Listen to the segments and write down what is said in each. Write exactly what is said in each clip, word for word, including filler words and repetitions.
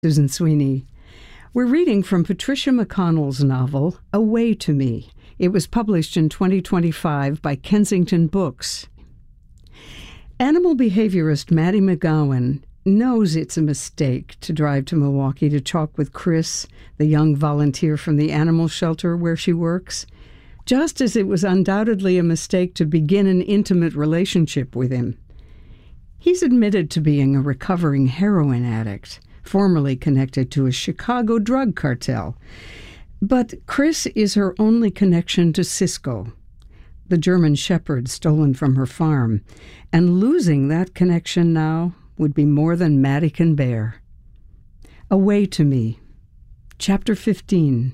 Susan Sweeney. We're reading from Patricia McConnell's novel, Away to Me. It was published in twenty twenty-five by Kensington Books. Animal behaviorist Maddie McGowan knows it's a mistake to drive to Milwaukee to talk with Chris, the young volunteer from the animal shelter where she works, just as it was undoubtedly a mistake to begin an intimate relationship with him. He's admitted to being a recovering heroin addict, formerly connected to a Chicago drug cartel. But Chris is her only connection to Cisco, the German shepherd stolen from her farm, and losing that connection now would be more than Maddie can bear. Away to Me, Chapter fifteen.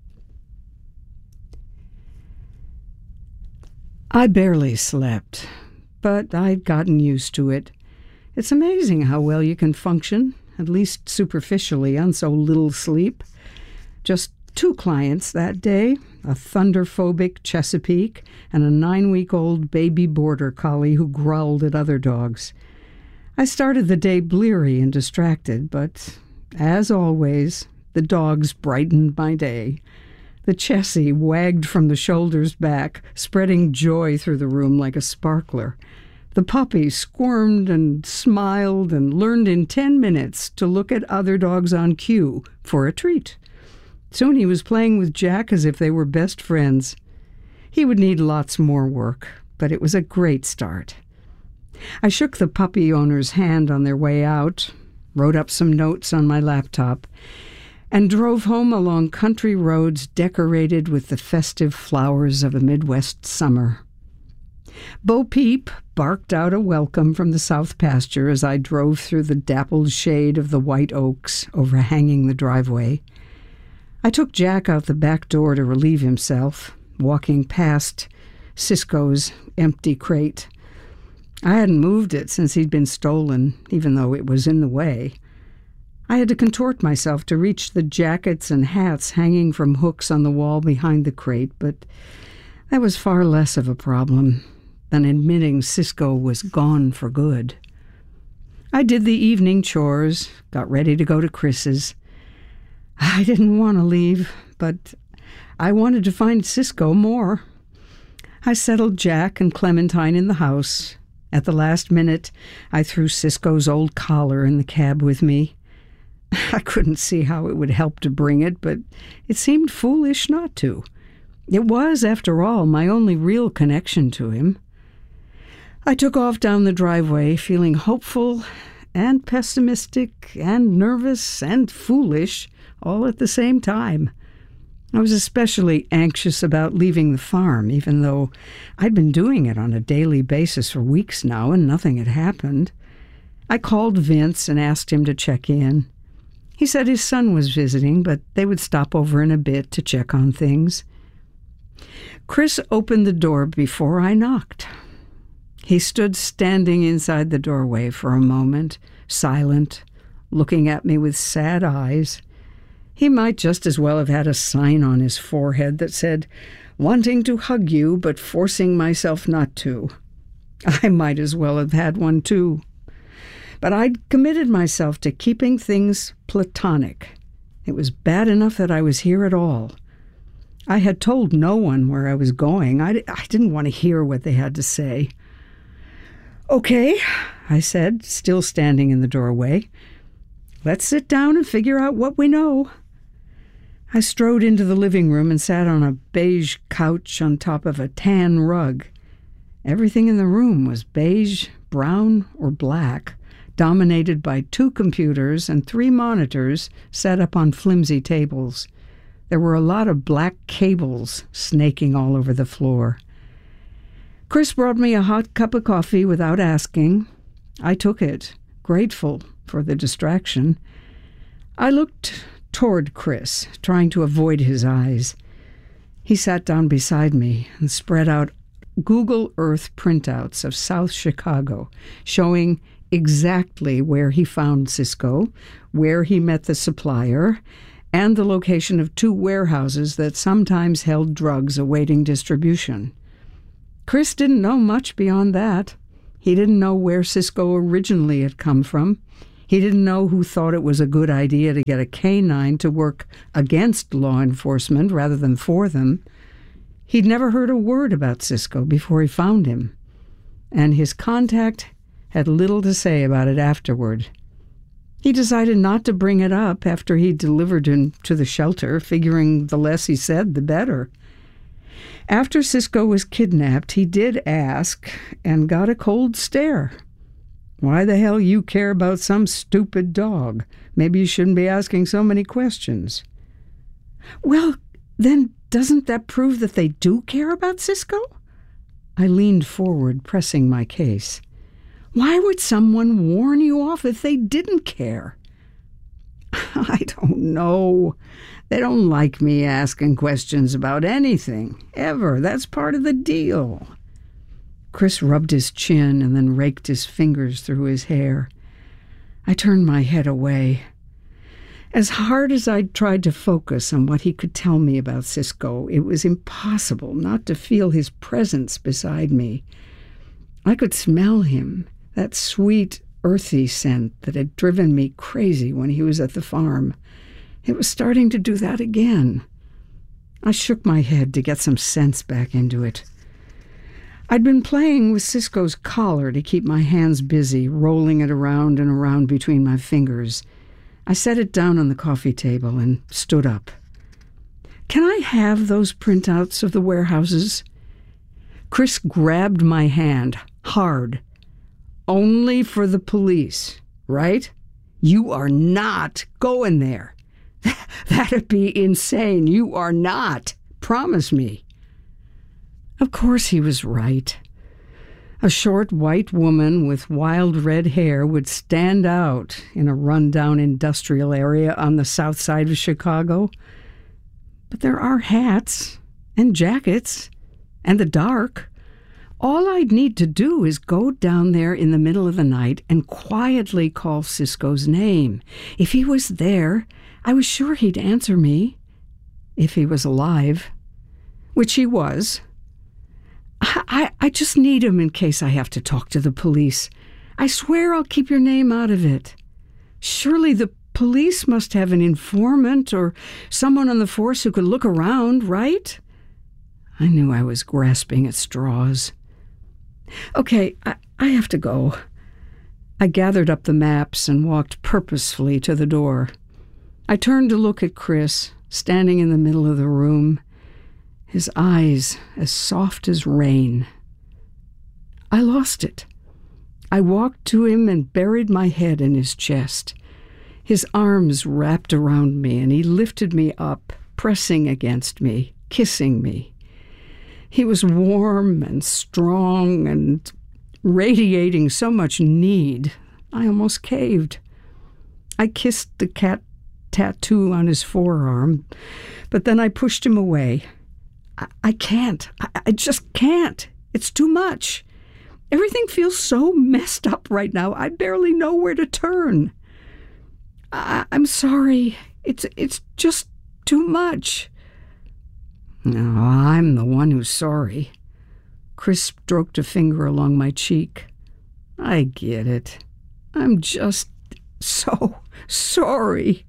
I barely slept, but I'd gotten used to it. It's amazing how well you can function, at least superficially, on so little sleep. Just two clients that day, a thunderphobic Chesapeake and a nine-week-old baby border collie who growled at other dogs. I started the day bleary and distracted, but, as always, the dogs brightened my day. The Chessie wagged from the shoulders back, spreading joy through the room like a sparkler. The puppy squirmed and smiled and learned in ten minutes to look at other dogs on cue for a treat. Soon he was playing with Jack as if they were best friends. He would need lots more work, but it was a great start. I shook the puppy owner's hand on their way out, wrote up some notes on my laptop, and drove home along country roads decorated with the festive flowers of a Midwest summer. Bo Peep barked out a welcome from the south pasture as I drove through the dappled shade of the white oaks overhanging the driveway. I took Jack out the back door to relieve himself, walking past Cisco's empty crate. I hadn't moved it since he'd been stolen, even though it was in the way. I had to contort myself to reach the jackets and hats hanging from hooks on the wall behind the crate, but that was far less of a problem than admitting Cisco was gone for good. I did the evening chores, got ready to go to Chris's. I didn't want to leave, but I wanted to find Cisco more. I settled Jack and Clementine in the house. At the last minute, I threw Cisco's old collar in the cab with me. I couldn't see how it would help to bring it, but it seemed foolish not to. It was, after all, my only real connection to him. I took off down the driveway, feeling hopeful and pessimistic and nervous and foolish all at the same time. I was especially anxious about leaving the farm, even though I'd been doing it on a daily basis for weeks now and nothing had happened. I called Vince and asked him to check in. He said his son was visiting, but they would stop over in a bit to check on things. Chris opened the door before I knocked. He stood standing inside the doorway for a moment, silent, looking at me with sad eyes. He might just as well have had a sign on his forehead that said, "Wanting to hug you, but forcing myself not to." I might as well have had one, too. But I'd committed myself to keeping things platonic. It was bad enough that I was here at all. I had told no one where I was going. I, I didn't want to hear what they had to say. "Okay," I said, still standing in the doorway. "Let's sit down and figure out what we know." I strode into the living room and sat on a beige couch on top of a tan rug. Everything in the room was beige, brown, or black, dominated by two computers and three monitors set up on flimsy tables. There were a lot of black cables snaking all over the floor. Chris brought me a hot cup of coffee without asking. I took it, grateful for the distraction. I looked toward Chris, trying to avoid his eyes. He sat down beside me and spread out Google Earth printouts of South Chicago, showing exactly where he found Cisco, where he met the supplier, and the location of two warehouses that sometimes held drugs awaiting distribution. Chris didn't know much beyond that. He didn't know where Cisco originally had come from. He didn't know who thought it was a good idea to get a canine to work against law enforcement rather than for them. He'd never heard a word about Cisco before he found him, and his contact had little to say about it afterward. He decided not to bring it up after he delivered him to the shelter, figuring the less he said, the better. After Cisco was kidnapped, he did ask and got a cold stare. Why the hell you care about some stupid dog? Maybe you shouldn't be asking so many questions. Well, then doesn't that prove that they do care about Cisco? I leaned forward, pressing my case. Why would someone warn you off if they didn't care? I don't know. They don't like me asking questions about anything, ever. That's part of the deal. Chris rubbed his chin and then raked his fingers through his hair. I turned my head away. As hard as I'd tried to focus on what he could tell me about Cisco, it was impossible not to feel his presence beside me. I could smell him, that sweet, earthy scent that had driven me crazy when he was at the farm. It was starting to do that again. I shook my head to get some sense back into it. I'd been playing with Cisco's collar to keep my hands busy, rolling it around and around between my fingers. I set it down on the coffee table and stood up. Can I have those printouts of the warehouses? Chris grabbed my hand, hard. Only for the police, right? You are not going there. That'd be insane. You are not. Promise me. Of course he was right. A short white woman with wild red hair would stand out in a rundown industrial area on the south side of Chicago. But there are hats and jackets and the dark. All I'd need to do is go down there in the middle of the night and quietly call Cisco's name. If he was there, I was sure he'd answer me. If he was alive. Which he was. I, I just need him in case I have to talk to the police. I swear I'll keep your name out of it. Surely the police must have an informant or someone on the force who could look around, right? I knew I was grasping at straws. Okay, I, I have to go. I gathered up the maps and walked purposefully to the door. I turned to look at Chris, standing in the middle of the room, his eyes as soft as rain. I lost it. I walked to him and buried my head in his chest. His arms wrapped around me, and he lifted me up, pressing against me, kissing me. He was warm and strong and radiating so much need, I almost caved. I kissed the cat tattoo on his forearm, but then I pushed him away. I, I can't. I, I just can't. It's too much. Everything feels so messed up right now. I barely know where to turn. I, I'm sorry. It's it's just too much. No, I'm the one who's sorry. Chris stroked a finger along my cheek. I get it. I'm just so sorry.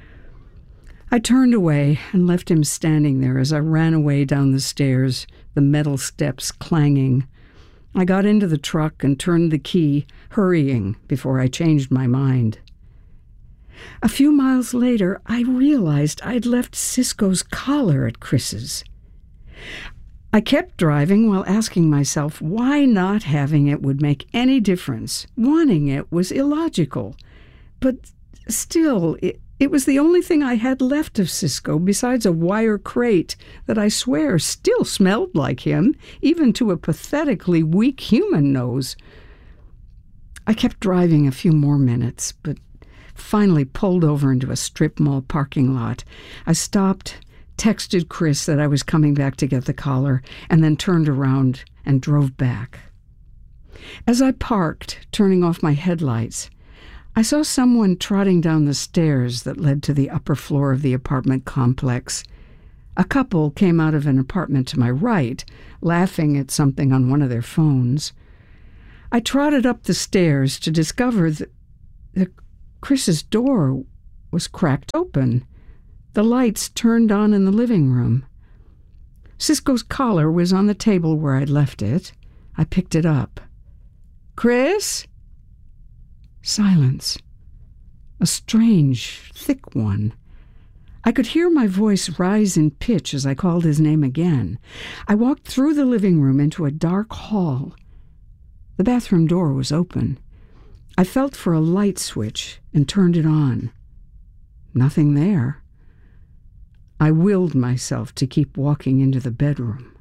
I turned away and left him standing there as I ran away down the stairs, the metal steps clanging. I got into the truck and turned the key, hurrying before I changed my mind. A few miles later, I realized I'd left Cisco's collar at Chris's. I kept driving while asking myself why not having it would make any difference. Wanting it was illogical. But still, it, it was the only thing I had left of Cisco besides a wire crate that I swear still smelled like him, even to a pathetically weak human nose. I kept driving a few more minutes, but finally pulled over into a strip mall parking lot. I stopped, texted Chris that I was coming back to get the collar, and then turned around and drove back. As I parked, turning off my headlights, I saw someone trotting down the stairs that led to the upper floor of the apartment complex. A couple came out of an apartment to my right, laughing at something on one of their phones. I trotted up the stairs to discover that, that Chris's door was cracked open. The lights turned on in the living room. Cisco's collar was on the table where I'd left it. I picked it up. "Chris?" Silence. A strange, thick one. I could hear my voice rise in pitch as I called his name again. I walked through the living room into a dark hall. The bathroom door was open. I felt for a light switch and turned it on. Nothing there. I willed myself to keep walking into the bedroom.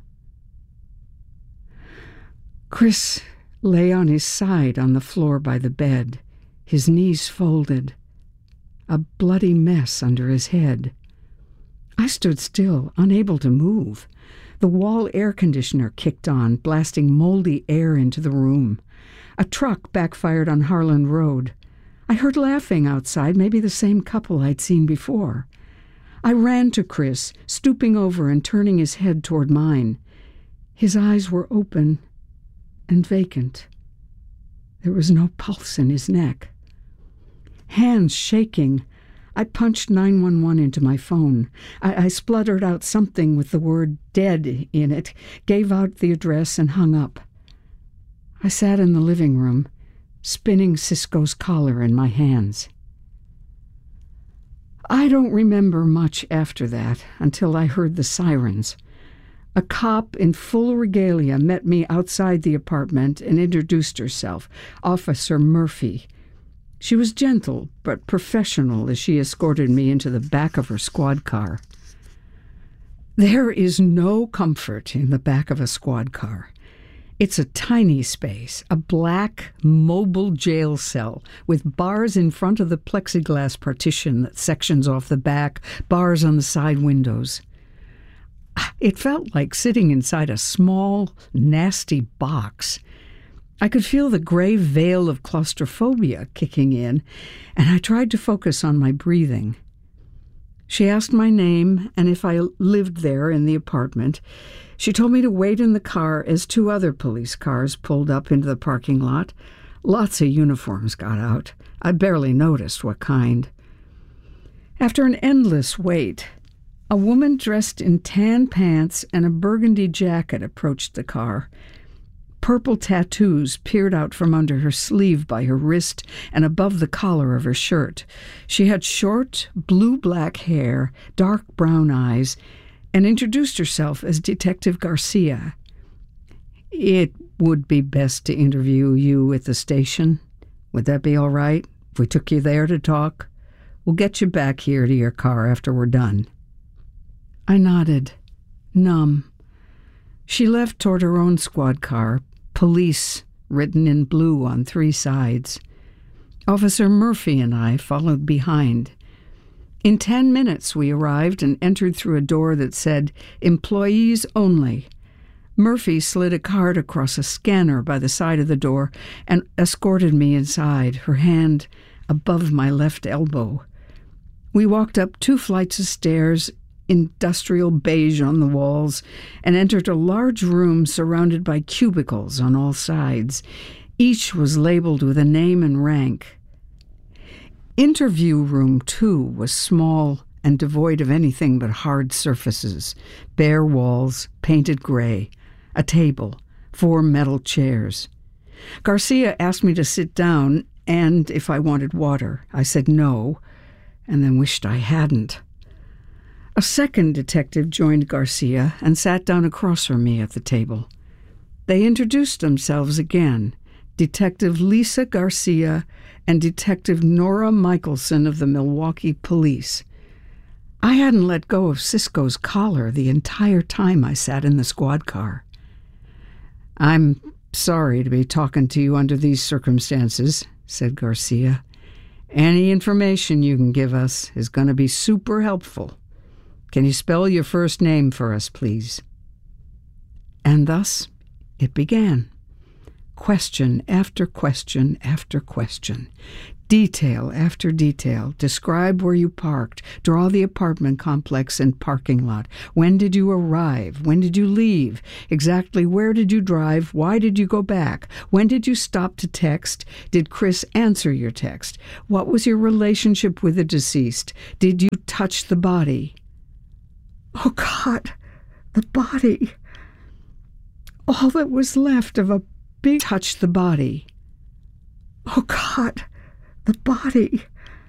Chris lay on his side on the floor by the bed, his knees folded, a bloody mess under his head. I stood still, unable to move. The wall air conditioner kicked on, blasting moldy air into the room. A truck backfired on Harlan Road. I heard laughing outside, maybe the same couple I'd seen before. I ran to Chris, stooping over and turning his head toward mine. His eyes were open and vacant. There was no pulse in his neck. Hands shaking, I punched nine one one into my phone. I, I spluttered out something with the word dead in it, gave out the address, and hung up. I sat in the living room, spinning Cisco's collar in my hands. I don't remember much after that until I heard the sirens. A cop in full regalia met me outside the apartment and introduced herself, Officer Murphy. She was gentle but professional as she escorted me into the back of her squad car. There is no comfort in the back of a squad car. It's a tiny space, a black, mobile jail cell with bars in front of the plexiglass partition that sections off the back, bars on the side windows. It felt like sitting inside a small, nasty box. I could feel the gray veil of claustrophobia kicking in, and I tried to focus on my breathing. She asked my name and if I lived there in the apartment. She told me to wait in the car as two other police cars pulled up into the parking lot. Lots of uniforms got out. I barely noticed what kind. After an endless wait, a woman dressed in tan pants and a burgundy jacket approached the car. Purple tattoos peered out from under her sleeve by her wrist and above the collar of her shirt. She had short, blue-black hair, dark brown eyes, and introduced herself as Detective Garcia. "It would be best to interview you at the station. Would that be all right if we took you there to talk? We'll get you back here to your car after we're done." I nodded, numb. She left toward her own squad car, police written in blue on three sides. Officer Murphy and I followed behind. In ten minutes we arrived and entered through a door that said, "Employees only." Murphy slid a card across a scanner by the side of the door and escorted me inside, her hand above my left elbow. We walked up two flights of stairs, industrial beige on the walls, and entered a large room surrounded by cubicles on all sides. Each was labeled with a name and rank. Interview room two was small and devoid of anything but hard surfaces, bare walls, painted gray, a table, four metal chairs. Garcia asked me to sit down and if I wanted water. I said no, and then wished I hadn't. A second detective joined Garcia and sat down across from me at the table. They introduced themselves again, Detective Lisa Garcia and Detective Nora Michelson of the Milwaukee Police. I hadn't let go of Cisco's collar the entire time I sat in the squad car. "I'm sorry to be talking to you under these circumstances," said Garcia. "Any information you can give us is going to be super helpful. Can you spell your first name for us, please?" And thus it began. Question after question after question. Detail after detail. Describe where you parked. Draw the apartment complex and parking lot. When did you arrive? When did you leave? Exactly where did you drive? Why did you go back? When did you stop to text? Did Chris answer your text? What was your relationship with the deceased? Did you touch the body? Oh, God, the body. All that was left of a big touch the body. Oh, God. The body.